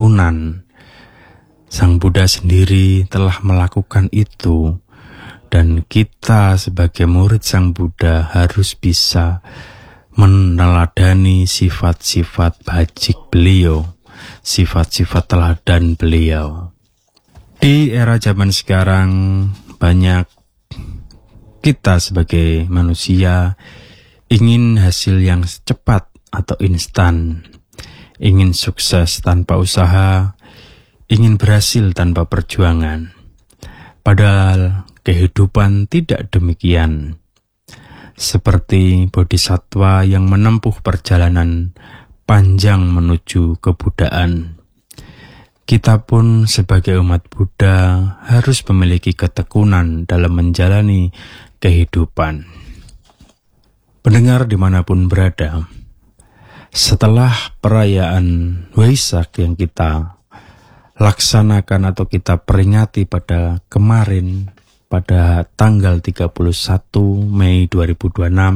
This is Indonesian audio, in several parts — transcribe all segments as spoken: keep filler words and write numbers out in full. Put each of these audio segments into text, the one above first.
ketekunan. Sang Buddha sendiri telah melakukan itu, dan kita sebagai murid Sang Buddha harus bisa meneladani sifat-sifat bajik beliau, sifat-sifat teladan beliau. Di era zaman sekarang, banyak kita sebagai manusia ingin hasil yang cepat atau instan, ingin sukses tanpa usaha, ingin berhasil tanpa perjuangan. Padahal kehidupan tidak demikian. Seperti bodhisattva yang menempuh perjalanan panjang menuju kebudaan, kita pun sebagai umat Buddha harus memiliki ketekunan dalam menjalani kehidupan. Pendengar dimanapun berada, setelah perayaan Waisak yang kita laksanakan atau kita peringati pada kemarin, pada tanggal tiga puluh satu Mei dua ribu dua puluh enam,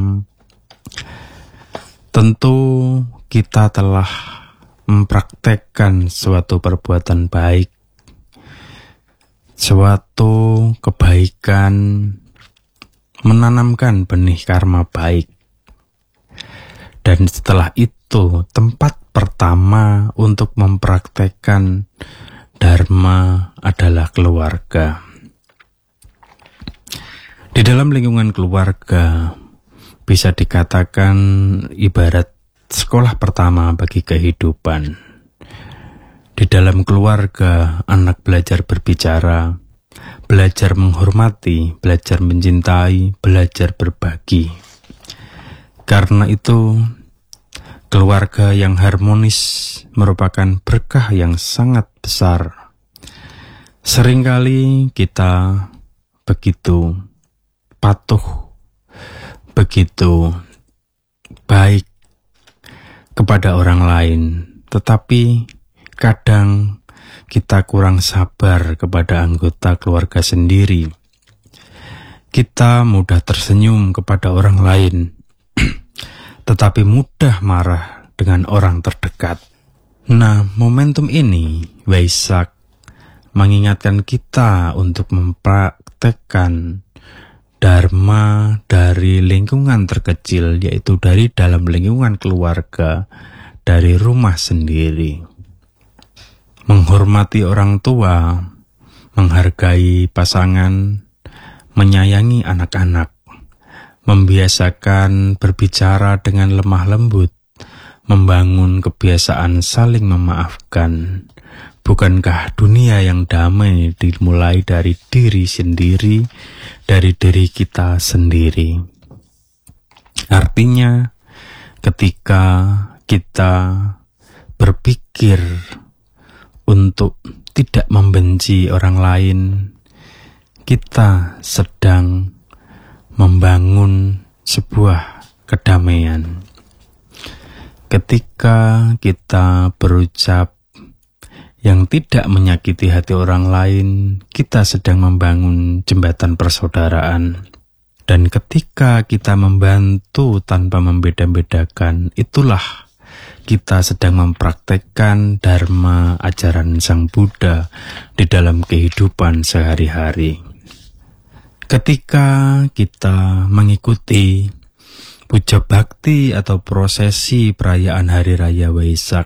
tentu kita telah mempraktekkan suatu perbuatan baik, suatu kebaikan, menanamkan benih karma baik. Dan setelah itu, tempat pertama untuk mempraktekkan Dharma adalah keluarga. Di dalam lingkungan keluarga bisa dikatakan ibarat sekolah pertama bagi kehidupan. Di dalam keluarga, anak belajar berbicara, belajar menghormati, belajar mencintai, belajar berbagi. Karena itu, keluarga yang harmonis merupakan berkah yang sangat besar. Seringkali kita begitu patuh, begitu baik kepada orang lain, tetapi kadang kita kurang sabar kepada anggota keluarga sendiri. Kita mudah tersenyum kepada orang lain, tetapi mudah marah dengan orang terdekat. Nah, momentum ini, Waisak, mengingatkan kita untuk mempraktekkan Dharma dari lingkungan terkecil, yaitu dari dalam lingkungan keluarga, dari rumah sendiri. Menghormati orang tua, menghargai pasangan, menyayangi anak-anak, membiasakan berbicara dengan lemah lembut, membangun kebiasaan saling memaafkan. Bukankah dunia yang damai dimulai dari diri sendiri, dari diri kita sendiri? Artinya, ketika kita berpikir untuk tidak membenci orang lain, kita sedang membangun sebuah kedamaian. Ketika kita berucap yang tidak menyakiti hati orang lain, kita sedang membangun jembatan persaudaraan. Dan ketika kita membantu tanpa membeda-bedakan, itulah kita sedang mempraktekkan Dharma ajaran Sang Buddha di dalam kehidupan sehari-hari. Ketika kita mengikuti puja bakti atau prosesi perayaan Hari Raya Waisak,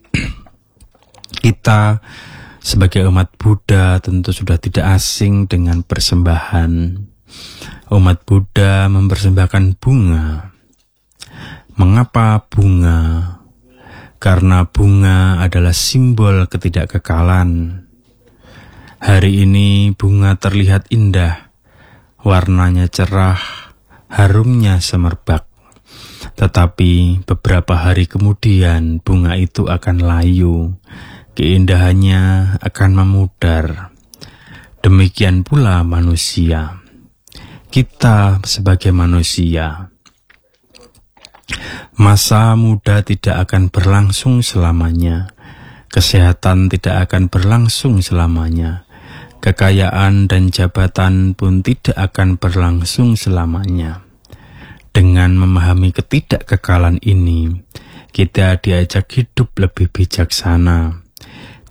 kita sebagai umat Buddha tentu sudah tidak asing dengan persembahan. Umat Buddha mempersembahkan bunga. Mengapa bunga? Karena bunga adalah simbol ketidakkekalan. Hari ini bunga terlihat indah, warnanya cerah, harumnya semerbak. Tetapi beberapa hari kemudian bunga itu akan layu, keindahannya akan memudar. Demikian pula manusia. Kita sebagai manusia, masa muda tidak akan berlangsung selamanya. Kesehatan tidak akan berlangsung selamanya. Kekayaan dan jabatan pun tidak akan berlangsung selamanya. Dengan memahami ketidakkekalan ini, kita diajak hidup lebih bijaksana.